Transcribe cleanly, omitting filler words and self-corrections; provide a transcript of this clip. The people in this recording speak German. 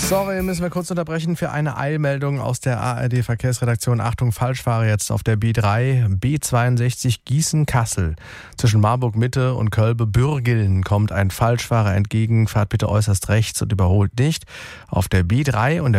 Sorry, müssen wir kurz unterbrechen für eine Eilmeldung aus der ARD-Verkehrsredaktion. Achtung, Falschfahrer jetzt auf der B3, B62 Gießen-Kassel. Zwischen Marburg-Mitte und Kölbe-Bürgeln kommt ein Falschfahrer entgegen. Fahrt bitte äußerst rechts und überholt nicht. Auf der B3 und der